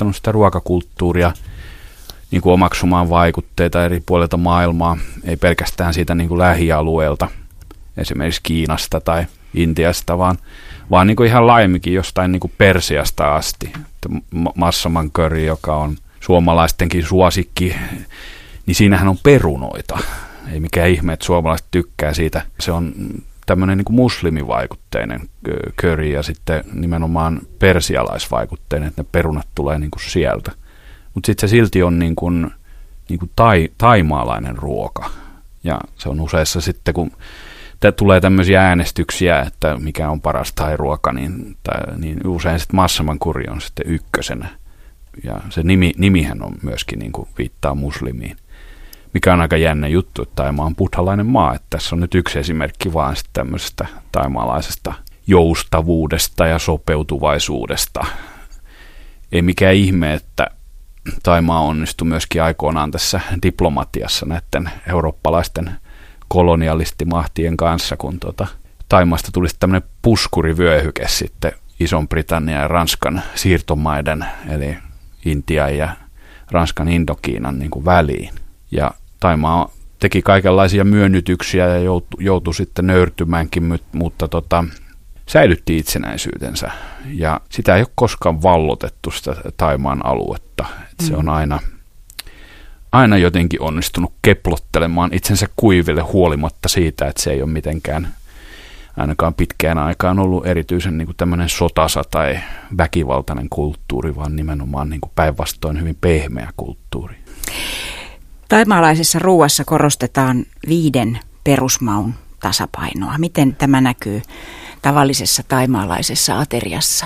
opettanut sitä ruokakulttuuria niin kuin omaksumaan vaikutteita eri puolilta maailmaa, ei pelkästään siitä niin kuin lähialueelta, esimerkiksi Kiinasta tai Intiasta, vaan niin kuin ihan laajemminkin jostain niin kuin Persiasta asti. Massaman curry, joka on suomalaistenkin suosikki, niin siinähän on perunoita. Ei mikään ihme, että suomalaiset tykkää siitä. Se on tämmöinen niin kuin muslimivaikutteinen curry ja sitten nimenomaan persialaisvaikutteinen, että ne perunat tulee niin kuin sieltä. Mutta sitten se silti on niin kuin taimaalainen ruoka. Ja se on useissa sitten, kun tulee tämmöisiä äänestyksiä, että mikä on paras thai-ruoka, niin usein sitten massaman curry on sitten ykkösenä. Ja se nimihän on myöskin niin kuin viittaa muslimiin, mikä on aika jännä juttu, että Thaimaa on buddhalainen maa. Että tässä on nyt yksi esimerkki vaan sitten tämmöisestä thaimaalaisesta joustavuudesta ja sopeutuvaisuudesta. Ei mikään ihme, että Thaimaa onnistui myöskin aikoinaan tässä diplomatiassa näiden eurooppalaisten kolonialistimahtien kanssa, kun Thaimaasta tulisi tämmöinen puskurivyöhyke sitten Ison-Britannian ja Ranskan siirtomaiden, eli Intian ja Ranskan Indokiinan niin kuin väliin. Ja Thaimaa teki kaikenlaisia myönnytyksiä ja joutui sitten nöyrtymäänkin, mutta säilytti itsenäisyytensä. Ja sitä ei ole koskaan vallotettu sitä Thaimaan aluetta. Se on aina jotenkin onnistunut keplottelemaan itsensä kuiville huolimatta siitä, että se ei ole mitenkään ainakaan pitkään aikaan ollut erityisen niin kuin tämmöinen sotasa tai väkivaltainen kulttuuri, vaan nimenomaan niin kuin päinvastoin hyvin pehmeä kulttuuri. Thaimaalaisessa ruuassa korostetaan 5 perusmaun tasapainoa. Miten tämä näkyy tavallisessa thaimaalaisessa ateriassa?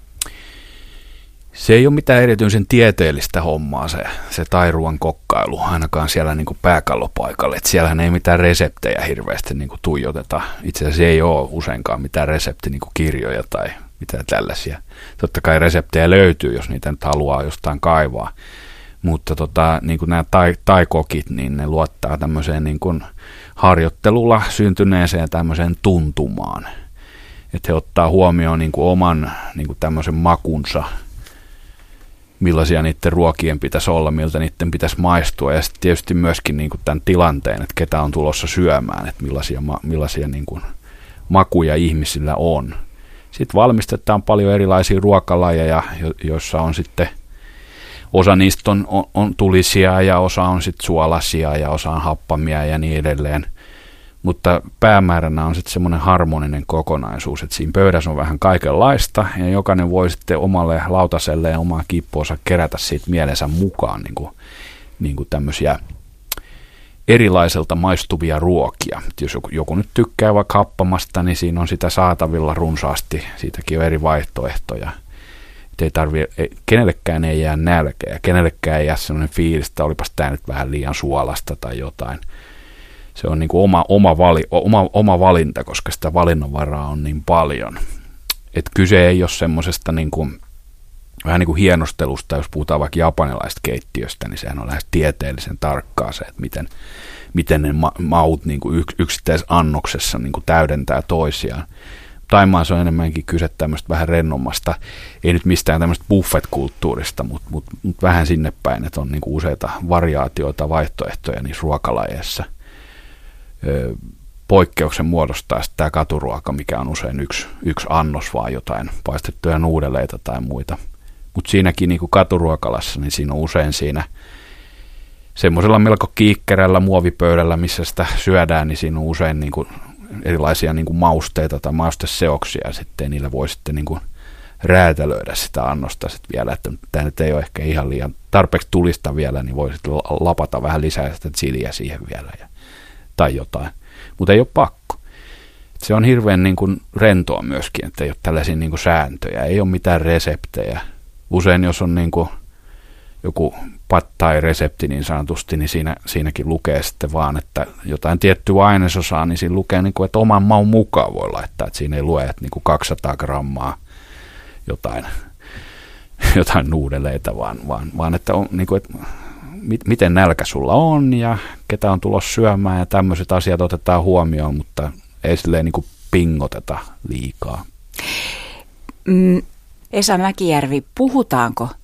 Se ei ole mitään erityisen tieteellistä hommaa se thairuuan kokkailu, ainakaan siellä niin kuin pääkallopaikalle. Että siellähän ei mitään reseptejä hirveästi niin kuin tuijoteta. Itse asiassa ei ole useinkaan mitään reseptikirjoja tai mitään tällaisia. Totta kai reseptejä löytyy, jos niitä nyt haluaa jostain kaivaa. Mutta niin kuin nämä taikokit, niin ne luottaa tämmöiseen niin kuin harjoittelulla syntyneeseen tämmöiseen tuntumaan. Että he ottaa huomioon niin kuin oman niin kuin tämmöisen makunsa, millaisia niiden ruokien pitäisi olla, miltä niiden pitäisi maistua. Ja sitten tietysti myöskin niin kuin tämän tilanteen, että ketä on tulossa syömään, että millaisia niin kuin makuja ihmisillä on. Sitten valmistetaan paljon erilaisia ruokalajeja, joissa on sitten osa niistä on tulisia ja osa on sitten suolaisia ja osa on happamia ja niin edelleen. Mutta päämääränä on sitten semmoinen harmoninen kokonaisuus, että siinä pöydässä on vähän kaikenlaista ja jokainen voi sitten omalle lautaselle ja omaan kiippuunsa kerätä siitä mielensä mukaan niin kuin tämmöisiä erilaiselta maistuvia ruokia. Jos joku nyt tykkää vaikka happamasta, niin siinä on sitä saatavilla runsaasti, siitäkin on eri vaihtoehtoja. Kenellekään ei jää nälkä ja kenellekään ei jää sellainen fiilis, että olipas tämä nyt vähän liian suolasta tai jotain. Se on niin kuin oma valinta, koska sitä valinnanvaraa on niin paljon. Et kyse ei ole semmoisesta niin kuin, vähän niin kuin hienostelusta, jos puhutaan vaikka japanilaisesta keittiöstä, niin sehän on lähes tieteellisen tarkkaa se, että miten ne maut niin kuin yksittäisessä annoksessa niin kuin täydentää toisiaan. Thaimaassa on enemmänkin kyse tämmöistä vähän rennommasta, ei nyt mistään tämmöistä buffet-kulttuurista, mutta vähän sinne päin, että on niin kuin useita variaatioita, vaihtoehtoja niissä ruokalajeissa. Poikkeuksen muodostaa sitten tämä katuruoka, mikä on usein yksi annos, vaan jotain paistettuja nuudeleita tai muita. Mutta siinäkin niin kuin katuruokalassa, niin siinä on usein siinä semmoisella melko kiikkerällä muovipöydällä, missä sitä syödään, niin siinä on usein niin kuin erilaisia niin kuin mausteita tai mausteseoksia, ja sitten niillä voi sitten niin kuin räätälöidä sitä annosta sitten vielä, että tämä nyt ei ole ehkä ihan liian tarpeeksi tulista vielä, niin voi sitten lapata vähän lisää sitä chiliä siihen vielä tai jotain, mutta ei ole pakko. Se on hirveän niin kuin rentoa myöskin, että ei ole tällaisia niin kuin sääntöjä, ei ole mitään reseptejä. Usein jos on niin kuin joku pad thai-resepti niin sanotusti, niin siinäkin lukee sitten vaan, että jotain tiettyä ainesosaa, niin siinä lukee, niin kuin, että oman maun mukaan voi laittaa, että siinä ei lue, että niin kuin 200 grammaa jotain nuudeleita, vaan että on niin kuin, että miten nälkä sulla on ja ketä on tulossa syömään ja tämmöiset asiat otetaan huomioon, mutta ei silleen niin kuin pingoteta liikaa. Esa Mäkijärvi, puhutaanko